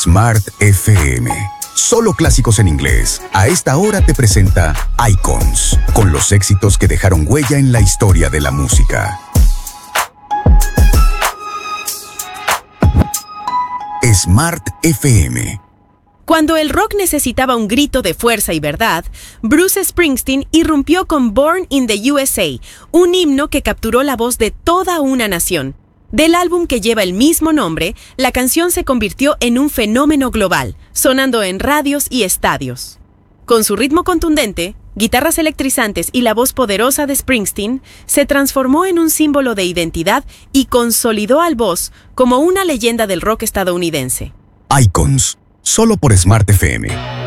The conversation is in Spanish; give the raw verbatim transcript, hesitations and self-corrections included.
Smart F M. Solo clásicos en inglés. A esta hora te presenta Icons, con los éxitos que dejaron huella en la historia de la música. Smart F M. Cuando el rock necesitaba un grito de fuerza y verdad, Bruce Springsteen irrumpió con Born in the U S A, un himno que capturó la voz de toda una nación. Del álbum que lleva el mismo nombre, la canción se convirtió en un fenómeno global, sonando en radios y estadios. Con su ritmo contundente, guitarras electrizantes y la voz poderosa de Springsteen, se transformó en un símbolo de identidad y consolidó al Boss como una leyenda del rock estadounidense. Icons, solo por Smart F M.